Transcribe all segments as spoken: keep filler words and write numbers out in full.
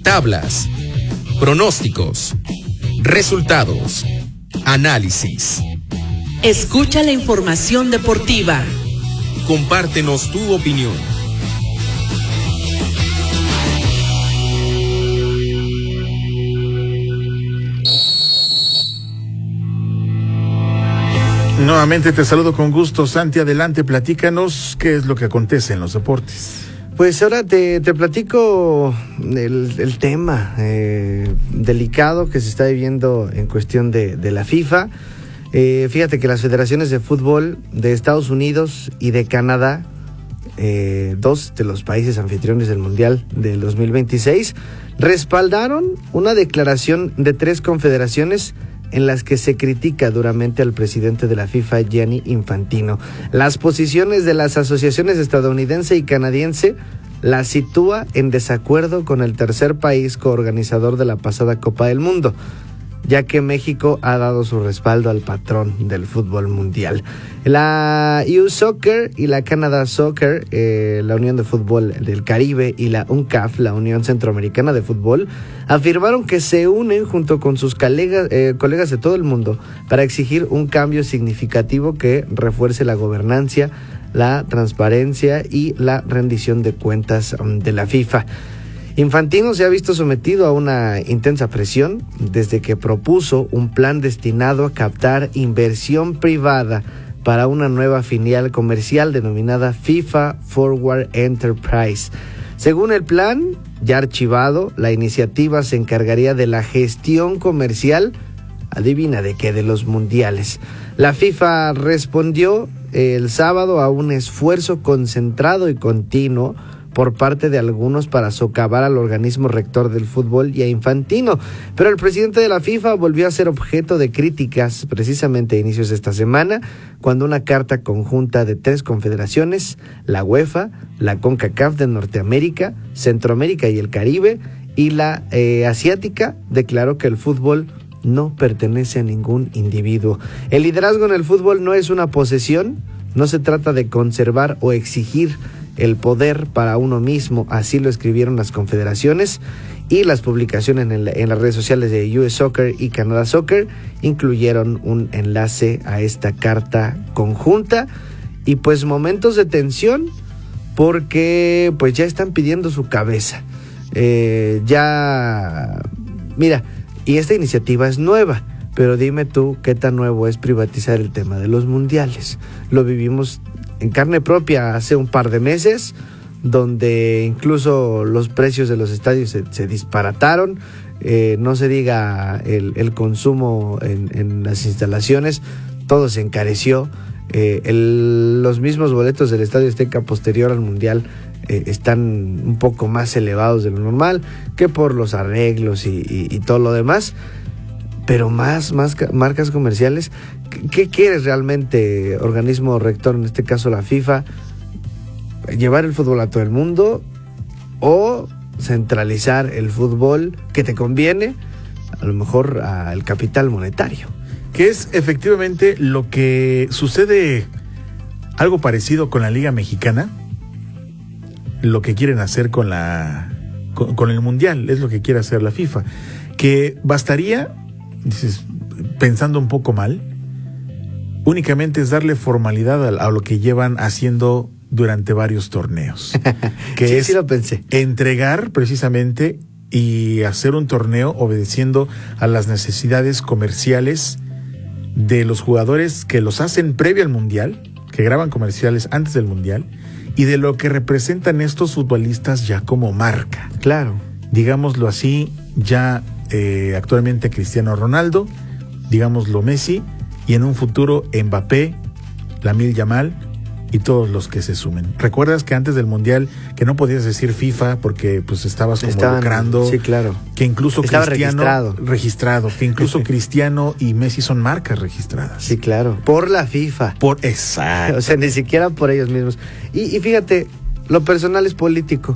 tablas, pronósticos, resultados, análisis. Escucha la información deportiva. Compártenos tu opinión. Nuevamente te saludo con gusto, Santi. Adelante, platícanos qué es lo que acontece en los deportes. Pues ahora te, te platico el, el tema eh, delicado que se está viviendo en cuestión de, de la FIFA. Eh, fíjate que las federaciones de fútbol de Estados Unidos y de Canadá, eh, dos de los países anfitriones del Mundial del dos mil veintiséis, respaldaron una declaración de tres confederaciones en las que se critica duramente al presidente de la FIFA, Gianni Infantino. Las posiciones de las asociaciones estadounidense y canadiense las sitúa en desacuerdo con el tercer país coorganizador de la pasada Copa del Mundo, ya que México ha dado su respaldo al patrón del fútbol mundial. La U Soccer y la Canada Soccer, eh, la Unión de Fútbol del Caribe, y la UNCAF, la Unión Centroamericana de Fútbol, afirmaron que se unen junto con sus colegas, eh, colegas de todo el mundo para exigir un cambio significativo que refuerce la gobernanza, la transparencia y la rendición de cuentas um, de la FIFA. Infantino se ha visto sometido a una intensa presión desde que propuso un plan destinado a captar inversión privada para una nueva filial comercial denominada FIFA Forward Enterprise. Según el plan, ya archivado, la iniciativa se encargaría de la gestión comercial, adivina de qué, de los mundiales. La FIFA respondió el sábado a un esfuerzo concentrado y continuo por parte de algunos para socavar al organismo rector del fútbol y a Infantino, pero el presidente de la FIFA volvió a ser objeto de críticas precisamente a inicios de esta semana, cuando una carta conjunta de tres confederaciones, la UEFA, la CONCACAF de Norteamérica, Centroamérica y el Caribe, y la eh, Asiática, declaró que el fútbol no pertenece a ningún individuo. El liderazgo en el fútbol no es una posesión, no se trata de conservar o exigir el poder para uno mismo, así lo escribieron las confederaciones, y las publicaciones en, el, en las redes sociales de U S Soccer y Canada Soccer incluyeron un enlace a esta carta conjunta. Y pues momentos de tensión, porque pues ya están pidiendo su cabeza. Eh, ya, mira, y esta iniciativa es nueva, pero dime tú qué tan nuevo es privatizar el tema de los mundiales. Lo vivimos en carne propia hace un par de meses, donde incluso los precios de los estadios se, se disparataron, eh, no se diga el, el consumo en, en las instalaciones, todo se encareció, eh, el, los mismos boletos del Estadio Azteca posterior al Mundial eh, están un poco más elevados de lo normal, que por los arreglos y, y, y todo lo demás. Pero más, más marcas comerciales. ¿Qué quieres realmente, organismo rector, en este caso la FIFA? ¿Llevar el fútbol a todo el mundo o centralizar el fútbol que te conviene, a lo mejor al capital monetario? Que es efectivamente lo que sucede, algo parecido con la Liga Mexicana, lo que quieren hacer con la con, con el Mundial, es lo que quiere hacer la FIFA, que bastaría, dices, pensando un poco mal, únicamente es darle formalidad a, a lo que llevan haciendo durante varios torneos, que sí, es sí lo pensé. Entregar precisamente y hacer un torneo obedeciendo a las necesidades comerciales de los jugadores que los hacen previo al Mundial, que graban comerciales antes del Mundial, y de lo que representan estos futbolistas ya como marca. Claro. Digámoslo así, ya eh, actualmente Cristiano Ronaldo, digámoslo Messi, y en un futuro Mbappé, Lamine Yamal y todos los que se sumen. ¿Recuerdas que antes del Mundial que no podías decir FIFA porque pues estabas como Estaban, lucrando? Sí, claro. Que incluso Estaba Cristiano registrado. registrado, que incluso Cristiano y Messi son marcas registradas. Sí, claro. Por la FIFA. Por exacto. O sea, ni siquiera por ellos mismos. Y, y fíjate, lo personal es político.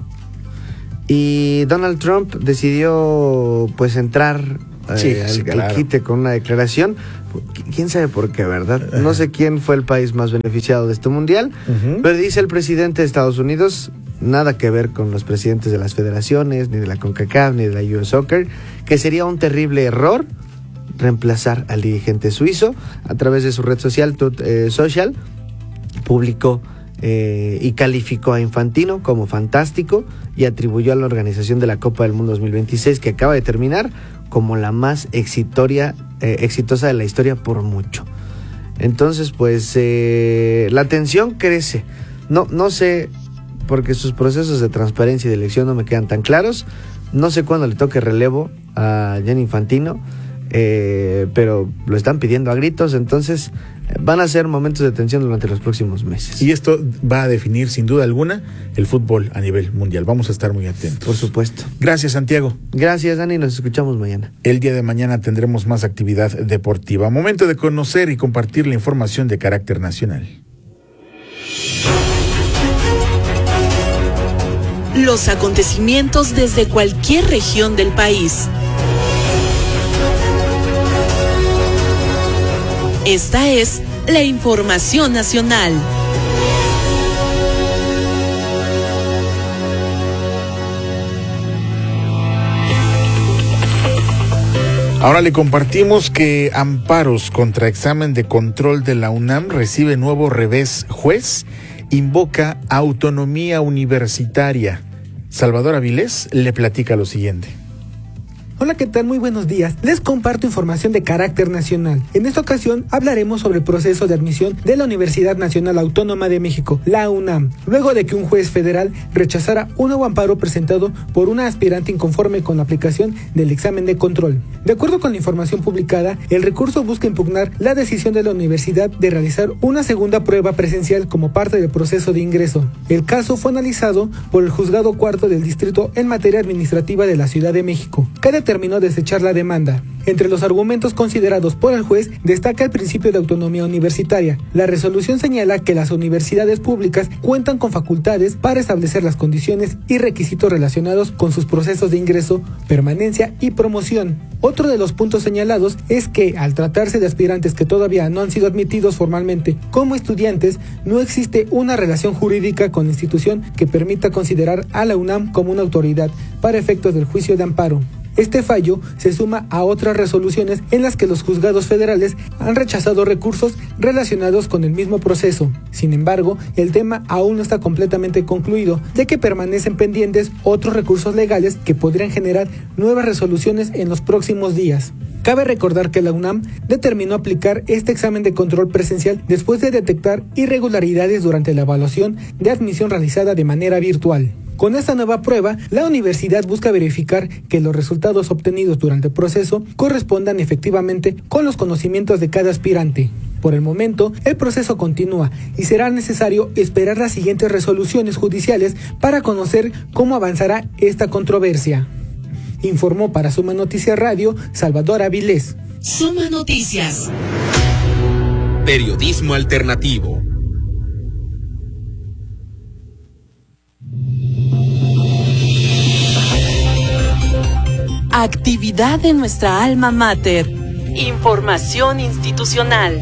Y Donald Trump decidió pues entrar sí, eh, sí, al, claro. al quite con una declaración. ¿Quién sabe por qué, verdad? No sé quién fue el país más beneficiado de este mundial, uh-huh. pero dice el presidente de Estados Unidos, nada que ver con los presidentes de las federaciones, ni de la CONCACAF, ni de la U S Soccer, que sería un terrible error reemplazar al dirigente suizo. A través de su red social, Tut eh, Social, publicó eh, y calificó a Infantino como fantástico y atribuyó a la organización de la Copa del Mundo dos mil veintiséis, que acaba de terminar, como la más exitoria, eh, exitosa de la historia por mucho. Entonces, pues, eh, la tensión crece. No, no sé, porque sus procesos de transparencia y de elección no me quedan tan claros. No sé cuándo le toque relevo a Gianni Infantino, eh, pero lo están pidiendo a gritos. Entonces, van a ser momentos de tensión durante los próximos meses. Y esto va a definir, sin duda alguna, el fútbol a nivel mundial. Vamos a estar muy atentos. Por supuesto. Gracias, Santiago. Gracias, Dani. Nos escuchamos mañana. El día de mañana tendremos más actividad deportiva. Momento de conocer y compartir la información de carácter nacional. Los acontecimientos desde cualquier región del país. Esta es la información nacional. Ahora le compartimos que amparos contra examen de control de la UNAM recibe nuevo revés. Juez invoca autonomía universitaria. Salvador Avilés le platica lo siguiente. Hola, ¿qué tal? Muy buenos días. Les comparto información de carácter nacional. En esta ocasión hablaremos sobre el proceso de admisión de la Universidad Nacional Autónoma de México, la UNAM, luego de que un juez federal rechazara un nuevo amparo presentado por una aspirante inconforme con la aplicación del examen de control. De acuerdo con la información publicada, el recurso busca impugnar la decisión de la universidad de realizar una segunda prueba presencial como parte del proceso de ingreso. El caso fue analizado por el Juzgado Cuarto del Distrito en materia administrativa de la Ciudad de México, que determinó desechar la demanda. Entre los argumentos considerados por el juez destaca el principio de autonomía universitaria. La resolución señala que las universidades públicas cuentan con facultades para establecer las condiciones y requisitos relacionados con sus procesos de ingreso, permanencia y promoción. Otro de los puntos señalados es que, al tratarse de aspirantes que todavía no han sido admitidos formalmente como estudiantes, no existe una relación jurídica con la institución que permita considerar a la UNAM como una autoridad para efectos del juicio de amparo. Este fallo se suma a otras resoluciones en las que los juzgados federales han rechazado recursos relacionados con el mismo proceso. Sin embargo, el tema aún no está completamente concluido, ya que permanecen pendientes otros recursos legales que podrían generar nuevas resoluciones en los próximos días. Cabe recordar que la UNAM determinó aplicar este examen de control presencial después de detectar irregularidades durante la evaluación de admisión realizada de manera virtual. Con esta nueva prueba, la universidad busca verificar que los resultados obtenidos durante el proceso correspondan efectivamente con los conocimientos de cada aspirante. Por el momento, el proceso continúa y será necesario esperar las siguientes resoluciones judiciales para conocer cómo avanzará esta controversia. Informó para Suma Noticias Radio, Salvador Avilés. Suma Noticias. Periodismo alternativo. Actividad de nuestra alma mater. Información institucional.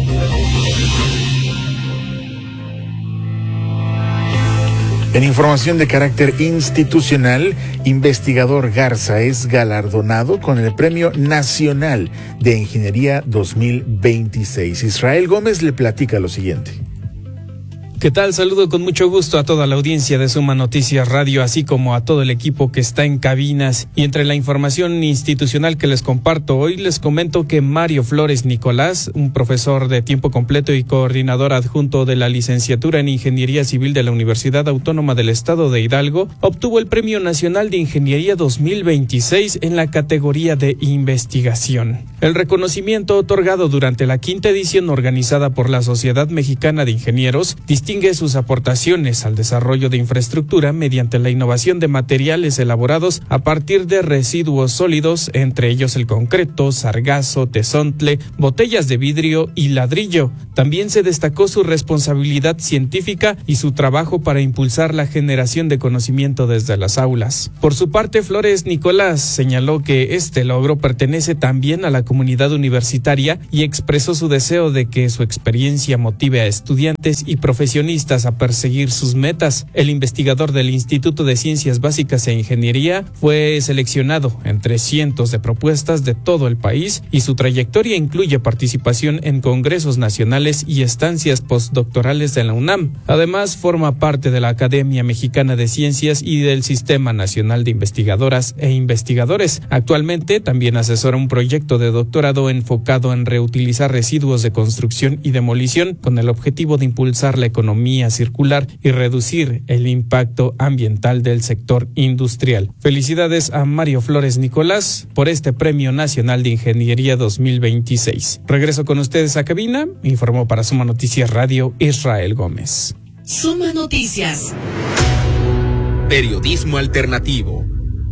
En información de carácter institucional, investigador Garza es galardonado con el Premio Nacional de Ingeniería dos mil veintiséis. Israel Gómez le platica lo siguiente. ¿Qué tal? Saludo con mucho gusto a toda la audiencia de Suma Noticias Radio, así como a todo el equipo que está en cabinas. Y entre la información institucional que les comparto hoy, les comento que Mario Flores Nicolás, un profesor de tiempo completo y coordinador adjunto de la licenciatura en Ingeniería Civil de la Universidad Autónoma del Estado de Hidalgo, obtuvo el Premio Nacional de Ingeniería dos mil veintiséis en la categoría de investigación. El reconocimiento otorgado durante la quinta edición organizada por la Sociedad Mexicana de Ingenieros distingue sus aportaciones al desarrollo de infraestructura mediante la innovación de materiales elaborados a partir de residuos sólidos, entre ellos el concreto, sargazo, tezontle, botellas de vidrio y ladrillo. También se destacó su responsabilidad científica y su trabajo para impulsar la generación de conocimiento desde las aulas. Por su parte, Flores Nicolás señaló que este logro pertenece también a la comunidad universitaria y expresó su deseo de que su experiencia motive a estudiantes y profesionales profesionistas a perseguir sus metas. El investigador del Instituto de Ciencias Básicas e Ingeniería fue seleccionado entre cientos de propuestas de todo el país y su trayectoria incluye participación en congresos nacionales y estancias postdoctorales de la UNAM. Además, forma parte de la Academia Mexicana de Ciencias y del Sistema Nacional de Investigadoras e Investigadores. Actualmente también asesora un proyecto de doctorado enfocado en reutilizar residuos de construcción y demolición con el objetivo de impulsar la economía circular y reducir el impacto ambiental del sector industrial. Felicidades a Mario Flores Nicolás por este Premio Nacional de Ingeniería dos mil veintiséis. Regreso con ustedes a cabina, informó para Suma Noticias Radio Israel Gómez. Suma Noticias. Periodismo alternativo.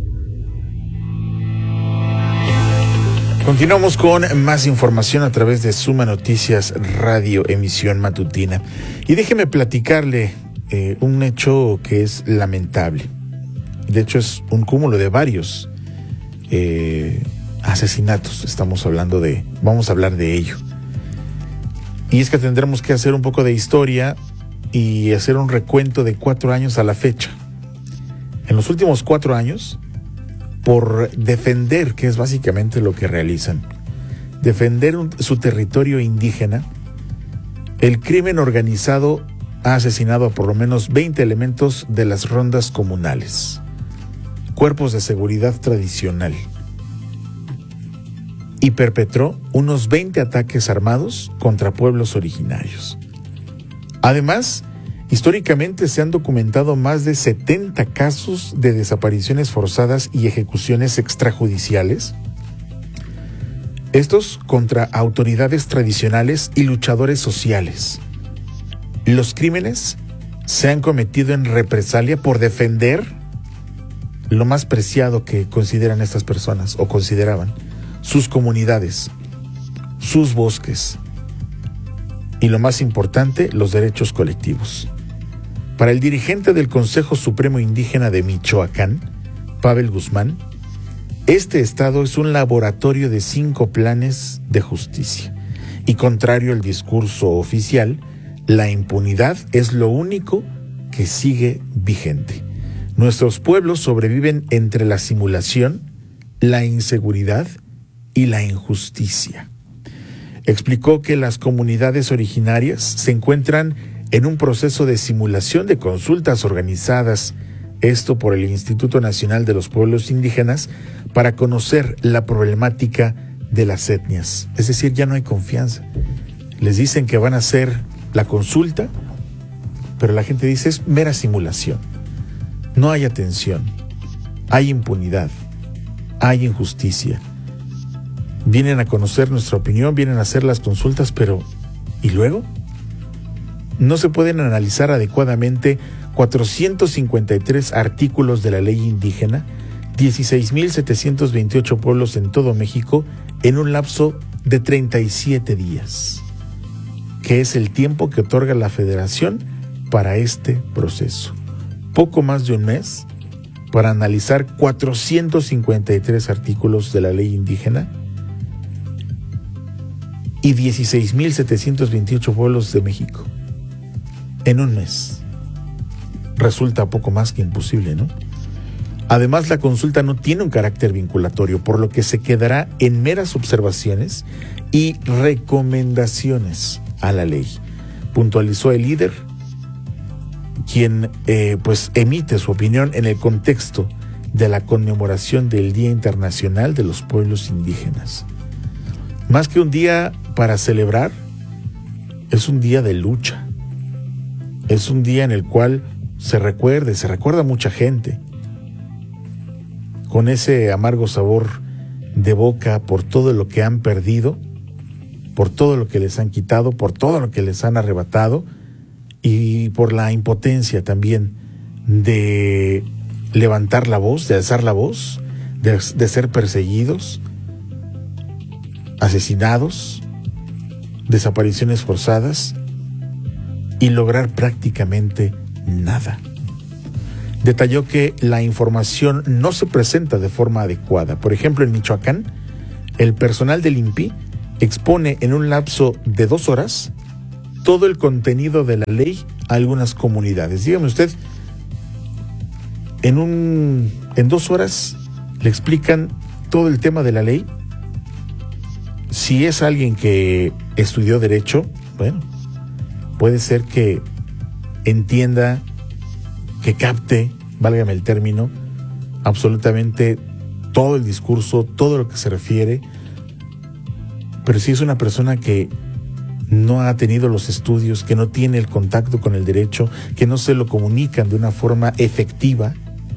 Continuamos con más información a través de Suma Noticias Radio, emisión matutina. Y déjeme platicarle eh, un hecho que es lamentable. De hecho, es un cúmulo de varios eh, asesinatos. Estamos hablando de, vamos a hablar de ello. Y es que tendremos que hacer un poco de historia y hacer un recuento de cuatro años a la fecha. En los últimos cuatro años, por defender, que es básicamente lo que realizan, defender un, su territorio indígena, el crimen organizado ha asesinado a por lo menos veinte elementos de las rondas comunales, cuerpos de seguridad tradicional, y perpetró unos veinte ataques armados contra pueblos originarios. Además, históricamente se han documentado más de setenta casos de desapariciones forzadas y ejecuciones extrajudiciales, estos contra autoridades tradicionales y luchadores sociales. Los crímenes se han cometido en represalia por defender lo más preciado que consideran estas personas o consideraban: sus comunidades, sus bosques y, lo más importante, los derechos colectivos. Para el dirigente del Consejo Supremo Indígena de Michoacán, Pavel Guzmán, este estado es un laboratorio de cinco planes de justicia. Y contrario al discurso oficial, la impunidad es lo único que sigue vigente. Nuestros pueblos sobreviven entre la simulación, la inseguridad y la injusticia. Explicó que las comunidades originarias se encuentran en un proceso de simulación de consultas organizadas, esto por el Instituto Nacional de los Pueblos Indígenas, para conocer la problemática de las etnias. Es decir, ya no hay confianza. Les dicen que van a hacer la consulta, pero la gente dice es mera simulación. No hay atención, hay impunidad, hay injusticia. Vienen a conocer nuestra opinión, vienen a hacer las consultas, pero ¿y luego? No se pueden analizar adecuadamente cuatrocientos cincuenta y tres artículos de la ley indígena, dieciséis mil setecientos veintiocho pueblos en todo México, en un lapso de treinta y siete días, que es el tiempo que otorga la Federación para este proceso. Poco más de un mes para analizar cuatrocientos cincuenta y tres artículos de la ley indígena y dieciséis mil setecientos veintiocho pueblos de México. En un mes. Resulta poco más que imposible, ¿no? Además, la consulta no tiene un carácter vinculatorio, por lo que se quedará en meras observaciones y recomendaciones a la ley, puntualizó el líder, quien eh, pues emite su opinión en el contexto de la conmemoración del Día Internacional de los Pueblos Indígenas. Más que un día para celebrar, es un día de lucha. Es un día en el cual se recuerda, se recuerda a mucha gente, con ese amargo sabor de boca por todo lo que han perdido, por todo lo que les han quitado, por todo lo que les han arrebatado y por la impotencia también de levantar la voz, de alzar la voz, de, de ser perseguidos, asesinados, desapariciones forzadas y lograr prácticamente nada. Detalló que la información no se presenta de forma adecuada. Por ejemplo, en Michoacán, el personal del I N P I expone en un lapso de dos horas todo el contenido de la ley algunas comunidades. Dígame usted, en un en dos horas le explican todo el tema de la ley. Si es alguien que estudió derecho, bueno, puede ser que entienda, que capte, válgame el término, absolutamente todo el discurso, todo lo que se refiere. Pero si es una persona que no ha tenido los estudios, que no tiene el contacto con el derecho, que no se lo comunican de una forma efectiva,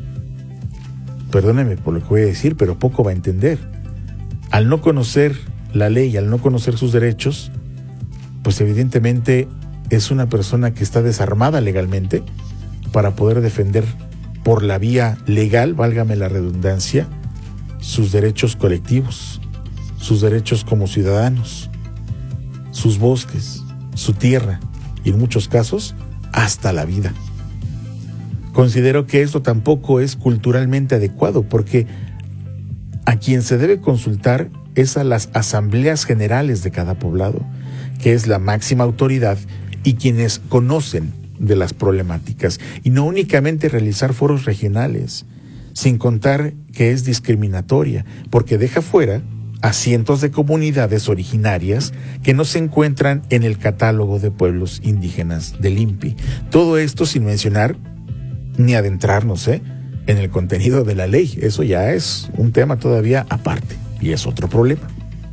perdóneme por lo que voy a decir, pero poco va a entender. Al no conocer la ley, al no conocer sus derechos, pues evidentemente es una persona que está desarmada legalmente para poder defender por la vía legal, válgame la redundancia, sus derechos colectivos, sus derechos como ciudadanos, sus bosques, su tierra y en muchos casos hasta la vida. Considero que esto tampoco es culturalmente adecuado, porque a quien se debe consultar es a las asambleas generales de cada poblado, que es la máxima autoridad y quienes conocen de las problemáticas, y no únicamente realizar foros regionales, sin contar que es discriminatoria, porque deja fuera a cientos de comunidades originarias que no se encuentran en el catálogo de pueblos indígenas del I N P I. Todo esto sin mencionar ni adentrarnos ¿eh? en el contenido de la ley. Eso ya es un tema todavía aparte y es otro problema.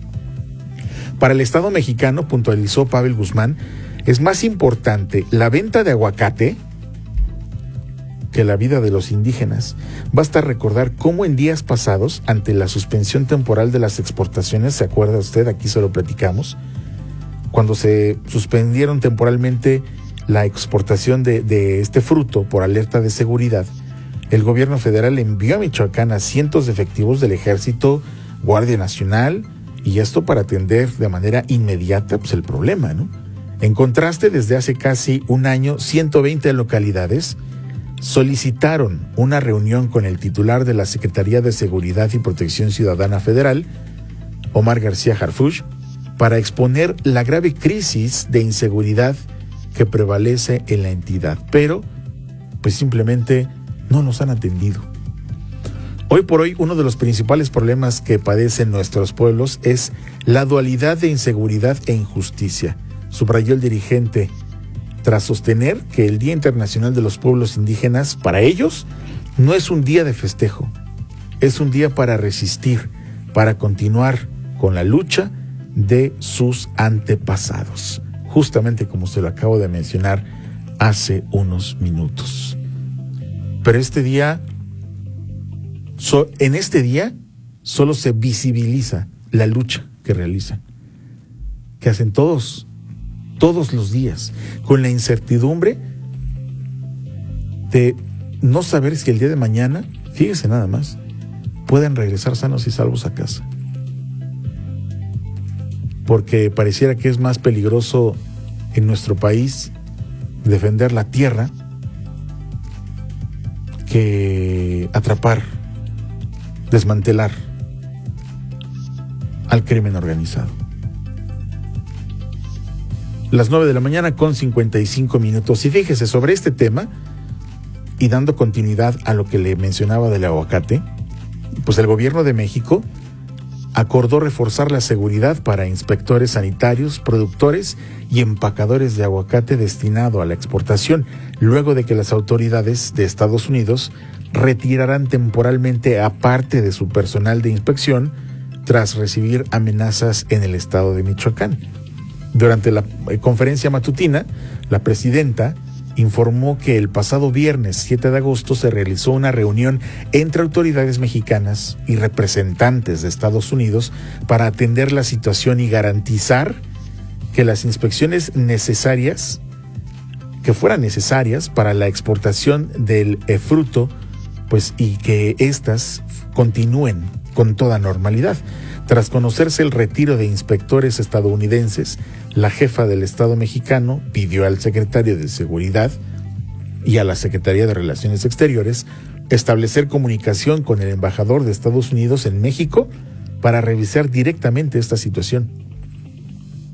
Para el Estado mexicano, puntualizó Pavel Guzmán, es más importante la venta de aguacate que la vida de los indígenas. Basta recordar cómo en días pasados, ante la suspensión temporal de las exportaciones, ¿se acuerda usted? Aquí se lo platicamos, cuando se suspendieron temporalmente la exportación de, de este fruto por alerta de seguridad, el gobierno federal envió a Michoacán a cientos de efectivos del Ejército, Guardia Nacional, y esto para atender de manera inmediata pues, el problema, ¿no? En contraste, desde hace casi un año, ciento veinte localidades solicitaron una reunión con el titular de la Secretaría de Seguridad y Protección Ciudadana Federal, Omar García Harfuch, para exponer la grave crisis de inseguridad que prevalece en la entidad, pero pues simplemente no nos han atendido. Hoy por hoy, uno de los principales problemas que padecen nuestros pueblos es la dualidad de inseguridad e injusticia, subrayó el dirigente, tras sostener que el Día Internacional de los Pueblos Indígenas, para ellos, no es un día de festejo, es un día para resistir, para continuar con la lucha de sus antepasados, justamente como se lo acabo de mencionar hace unos minutos. Pero este día, so, en este día, solo se visibiliza la lucha que realizan, que hacen todos, todos los días, con la incertidumbre de no saber si el día de mañana, fíjese nada más, puedan regresar sanos y salvos a casa. Porque pareciera que es más peligroso en nuestro país defender la tierra que atrapar, desmantelar al crimen organizado. Las nueve de la mañana con cincuenta y cinco minutos. Y fíjese, sobre este tema, y dando continuidad a lo que le mencionaba del aguacate, pues el gobierno de México acordó reforzar la seguridad para inspectores sanitarios, productores y empacadores de aguacate destinado a la exportación, luego de que las autoridades de Estados Unidos retiraran temporalmente a parte de su personal de inspección tras recibir amenazas en el estado de Michoacán. Durante la conferencia matutina, la presidenta informó que el pasado viernes siete de agosto se realizó una reunión entre autoridades mexicanas y representantes de Estados Unidos para atender la situación y garantizar que las inspecciones necesarias, que fueran necesarias para la exportación del eh, fruto, pues y que éstas continúen con toda normalidad. Tras conocerse el retiro de inspectores estadounidenses, la jefa del Estado mexicano pidió al secretario de Seguridad y a la Secretaría de Relaciones Exteriores establecer comunicación con el embajador de Estados Unidos en México para revisar directamente esta situación.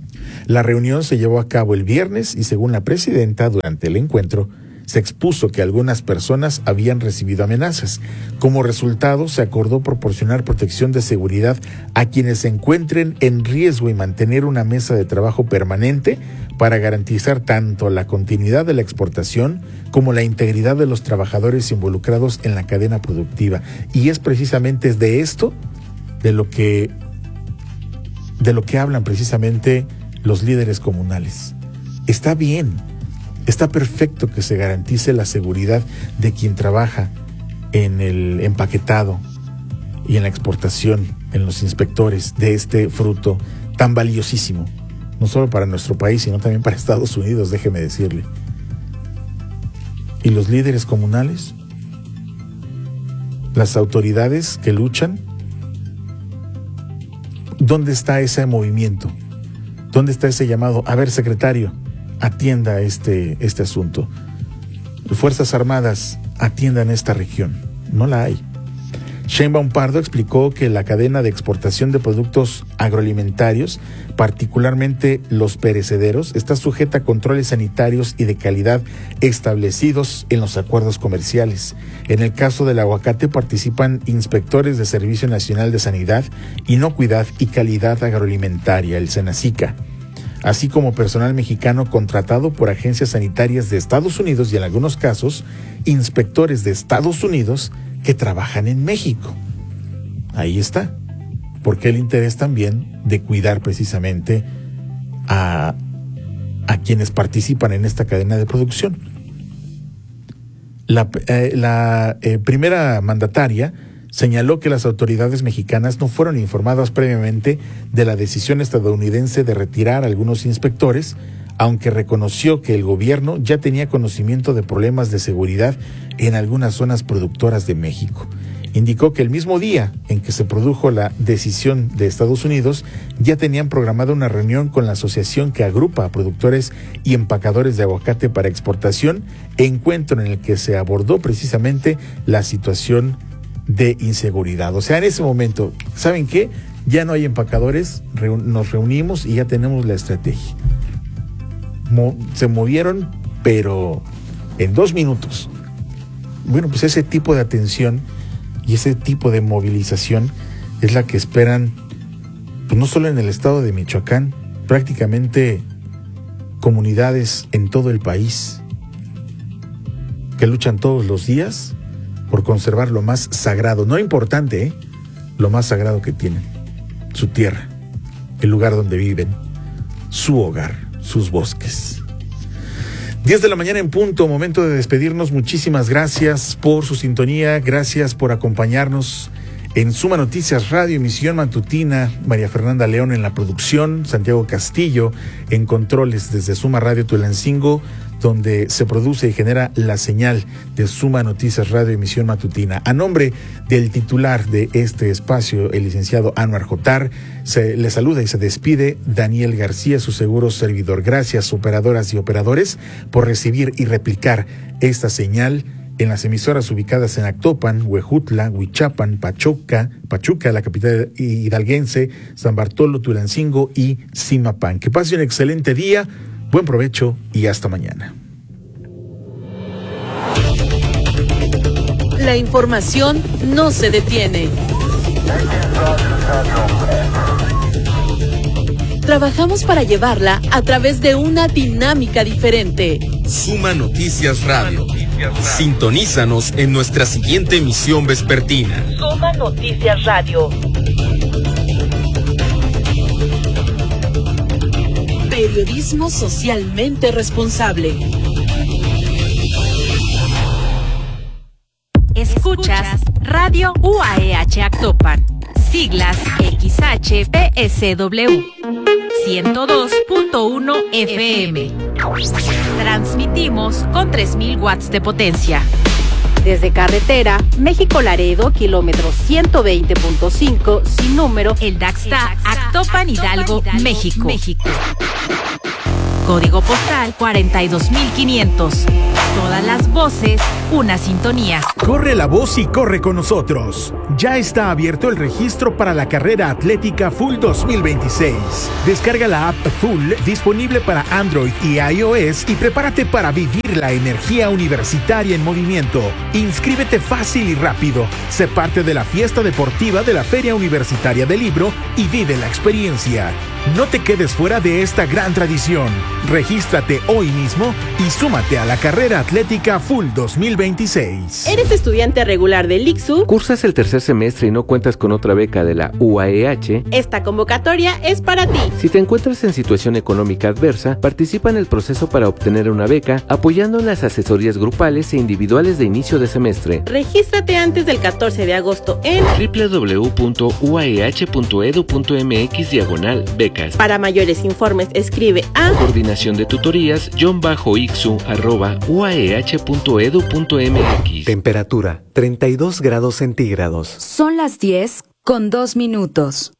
La reunión se llevó a cabo el viernes y según la presidenta, durante el encuentro, se expuso que algunas personas habían recibido amenazas. Como resultado, se acordó proporcionar protección de seguridad a quienes se encuentren en riesgo y mantener una mesa de trabajo permanente para garantizar tanto la continuidad de la exportación como la integridad de los trabajadores involucrados en la cadena productiva. Y es precisamente de esto de lo que, de lo que hablan precisamente los líderes comunales. Está bien. Está perfecto que se garantice la seguridad de quien trabaja en el empaquetado y en la exportación, en los inspectores de este fruto tan valiosísimo, no solo para nuestro país, sino también para Estados Unidos, déjeme decirle. ¿Y los líderes comunales? ¿Las autoridades que luchan? ¿Dónde está ese movimiento? ¿Dónde está ese llamado? A ver, secretario, atienda este, este asunto. Fuerzas Armadas, atiendan esta región. No la hay. Sheinbaum Pardo explicó que la cadena de exportación de productos agroalimentarios, particularmente los perecederos, está sujeta a controles sanitarios y de calidad establecidos en los acuerdos comerciales. En el caso del aguacate participan inspectores de Servicio Nacional de Sanidad, Inocuidad y Calidad Agroalimentaria, el SENASICA, así como personal mexicano contratado por agencias sanitarias de Estados Unidos y en algunos casos, inspectores de Estados Unidos que trabajan en México. Ahí está. Porque el interés también de cuidar precisamente a, a quienes participan en esta cadena de producción. La, eh, la eh, primera mandataria señaló que las autoridades mexicanas no fueron informadas previamente de la decisión estadounidense de retirar a algunos inspectores, aunque reconoció que el gobierno ya tenía conocimiento de problemas de seguridad en algunas zonas productoras de México. Indicó que el mismo día en que se produjo la decisión de Estados Unidos, ya tenían programada una reunión con la asociación que agrupa a productores y empacadores de aguacate para exportación, encuentro en el que se abordó precisamente la situación de inseguridad. O sea, en ese momento, ¿saben qué? Ya no hay empacadores, reu- nos reunimos y ya tenemos la estrategia. Mo- se movieron, pero en dos minutos. Bueno, pues ese tipo de atención y ese tipo de movilización es la que esperan, pues no solo en el estado de Michoacán, prácticamente comunidades en todo el país que luchan todos los días por conservar lo más sagrado, no importante, ¿eh? Lo más sagrado que tienen, su tierra, el lugar donde viven, su hogar, sus bosques. diez de la mañana en punto, momento de despedirnos. Muchísimas gracias por su sintonía, gracias por acompañarnos en Suma Noticias Radio, emisión matutina. María Fernanda León en la producción, Santiago Castillo en controles desde Suma Radio Tulancingo, donde se produce y genera la señal de Suma Noticias Radio, emisión matutina. A nombre del titular de este espacio, el licenciado Anwar Jotar, se le saluda y se despide Daniel García, su seguro servidor. Gracias, operadoras y operadores, por recibir y replicar esta señal en las emisoras ubicadas en Actopan, Huejutla, Huichapan, Pachuca, Pachuca, la capital hidalguense, San Bartolo, Tulancingo y Zimapán. Que pase un excelente día, buen provecho y hasta mañana. La información no se detiene. Trabajamos para llevarla a través de una dinámica diferente. Suma Noticias Radio. Sintonízanos en nuestra siguiente emisión vespertina. Suma Noticias Radio. Periodismo socialmente responsable. Escuchas Radio U A E H Actopan, siglas X H P S W, ciento dos punto uno F M. Transmitimos con tres mil watts de potencia. Desde carretera, México Laredo, kilómetro ciento veinte punto cinco, sin número, el Daxta, Actopan, Hidalgo, México. México. Código postal cuarenta y dos mil quinientos. Todas las voces, una sintonía. Corre la voz y corre con nosotros. Ya está abierto el registro para la carrera atlética Full dos mil veintiséis. Descarga la app Full, disponible para Android y iOS, y prepárate para vivir la energía universitaria en movimiento. Inscríbete fácil y rápido. Sé parte de la fiesta deportiva de la Feria Universitaria del Libro y vive la experiencia. No te quedes fuera de esta gran tradición. Regístrate hoy mismo y súmate a la carrera atlética Full dos mil veintiséis. ¿Eres estudiante regular del I C S U? ¿Cursas el tercer semestre y no cuentas con otra beca de la U A E H? Esta convocatoria es para ti. Si te encuentras en situación económica adversa, participa en el proceso para obtener una beca apoyando en las asesorías grupales e individuales de inicio de semestre. Regístrate antes del catorce de agosto en doble u doble u doble u punto u a e h punto e d u punto m x diagonal becas. Para mayores informes escribe a coordinación de tutorías guión bajo ixu arroba u a e h punto e d u punto m x. Temperatura treinta y dos grados centígrados. Son las diez con dos minutos.